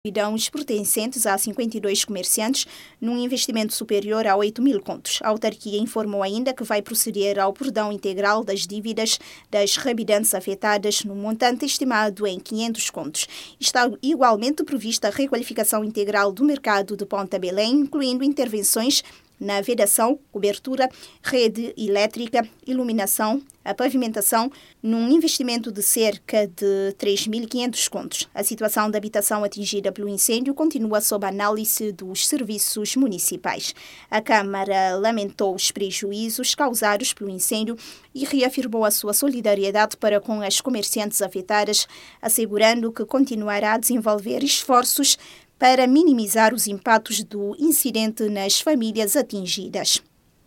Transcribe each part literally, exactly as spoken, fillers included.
Bidões pertencentes a cinquenta e dois comerciantes num investimento superior a oito mil contos. A autarquia informou ainda que vai proceder ao perdão integral das dívidas das rebidantes afetadas num montante estimado em quinhentos contos. Está igualmente prevista a requalificação integral do mercado de Ponta Belém, incluindo intervenções na vedação, cobertura, rede elétrica, iluminação, a pavimentação, num investimento de cerca de três mil e quinhentos contos. A situação da habitação atingida pelo incêndio continua sob análise dos serviços municipais. A Câmara lamentou os prejuízos causados pelo incêndio e reafirmou a sua solidariedade para com as comerciantes afetadas, assegurando que continuará a desenvolver esforços para minimizar os impactos do incidente nas famílias atingidas.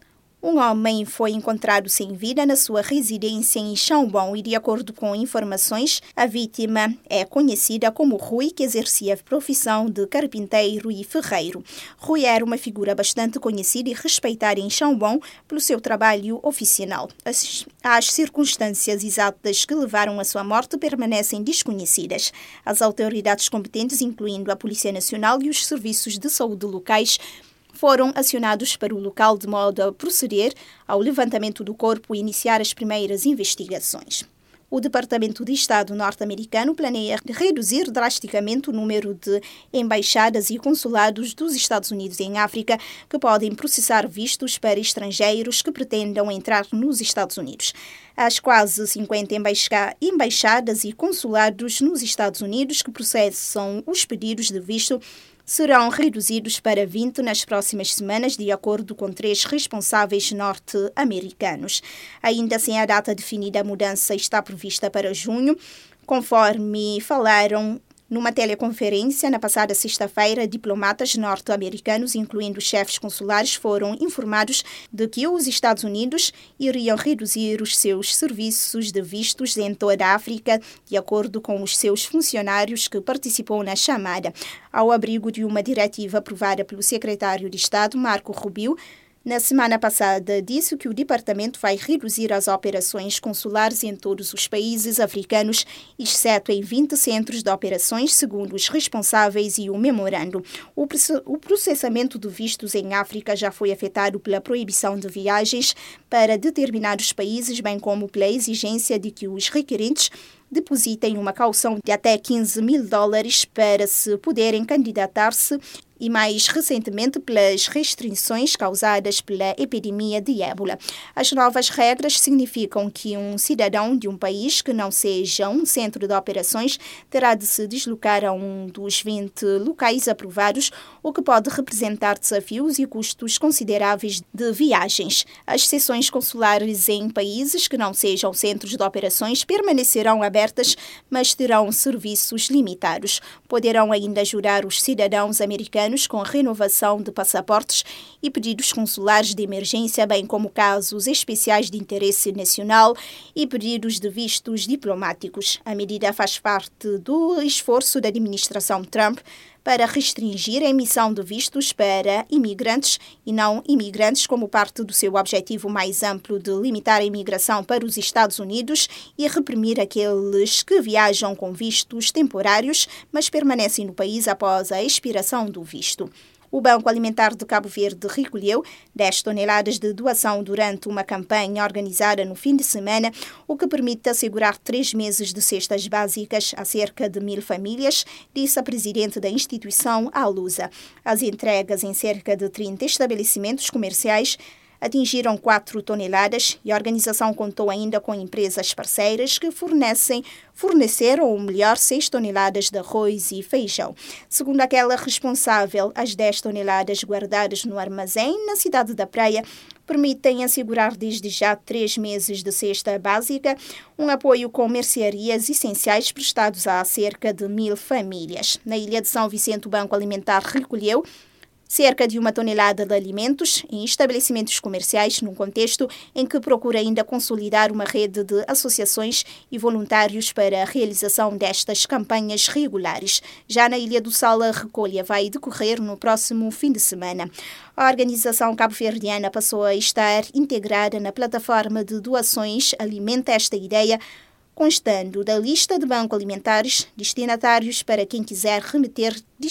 Um homem foi encontrado sem vida na sua residência em Chão Bom e, de acordo com informações, a vítima é conhecida como Rui, que exercia a profissão de carpinteiro e ferreiro. Rui era uma figura bastante conhecida e respeitada em Chão Bom pelo seu trabalho oficinal. As, as circunstâncias exatas que levaram à sua morte permanecem desconhecidas. As autoridades competentes, incluindo a Polícia Nacional e os serviços de saúde locais, foram acionados para o local de modo a proceder ao levantamento do corpo e iniciar as primeiras investigações. O Departamento de Estado norte-americano planeia reduzir drasticamente o número de embaixadas e consulados dos Estados Unidos em África que podem processar vistos para estrangeiros que pretendam entrar nos Estados Unidos. As quase cinquenta embaixa- embaixadas e consulados nos Estados Unidos que processam os pedidos de visto serão reduzidos para vinte nas próximas semanas, de acordo com três responsáveis norte-americanos. Ainda sem a data definida, a mudança está prevista para junho, conforme falaram numa teleconferência na passada sexta-feira. Diplomatas norte-americanos, incluindo chefes consulares, foram informados de que os Estados Unidos iriam reduzir os seus serviços de vistos em toda a África, de acordo com os seus funcionários que participou na chamada. Ao abrigo de uma diretiva aprovada pelo secretário de Estado, Marco Rubio, na semana passada, disse que o departamento vai reduzir as operações consulares em todos os países africanos, exceto em vinte centros de operações, segundo os responsáveis e o memorando. O processamento de vistos em África já foi afetado pela proibição de viagens para determinados países, bem como pela exigência de que os requerentes depositem uma caução de até quinze mil dólares para se poderem candidatar-se, e mais recentemente pelas restrições causadas pela epidemia de ébola. As novas regras significam que um cidadão de um país que não seja um centro de operações terá de se deslocar a um dos vinte locais aprovados, o que pode representar desafios e custos consideráveis de viagens. As seções consulares em países que não sejam centros de operações permanecerão abertas, mas terão serviços limitados. Poderão ainda ajudar os cidadãos americanos com a renovação de passaportes e pedidos consulares de emergência, bem como casos especiais de interesse nacional e pedidos de vistos diplomáticos. A medida faz parte do esforço da administração Trump para restringir a emissão de vistos para imigrantes e não imigrantes, como parte do seu objetivo mais amplo de limitar a imigração para os Estados Unidos e reprimir aqueles que viajam com vistos temporários, mas permanecem no país após a expiração do visto. O Banco Alimentar de Cabo Verde recolheu dez toneladas de doação durante uma campanha organizada no fim de semana, o que permite assegurar três meses de cestas básicas a cerca de mil famílias, disse a presidente da instituição, a Lusa. As entregas em cerca de trinta estabelecimentos comerciais atingiram quatro toneladas e a organização contou ainda com empresas parceiras que fornecem, forneceram, ou melhor, seis toneladas de arroz e feijão. Segundo aquela responsável, as dez toneladas guardadas no armazém na cidade da Praia permitem assegurar desde já três meses de cesta básica, um apoio com mercearias essenciais prestados a cerca de mil famílias. Na Ilha de São Vicente, o Banco Alimentar recolheu cerca de uma tonelada de alimentos em estabelecimentos comerciais, num contexto em que procura ainda consolidar uma rede de associações e voluntários para a realização destas campanhas regulares. Já na Ilha do Sal, a recolha vai decorrer no próximo fim de semana. A organização cabo-verdiana passou a estar integrada na plataforma de doações Alimenta Esta Ideia, constando da lista de bancos alimentares destinatários para quem quiser remeter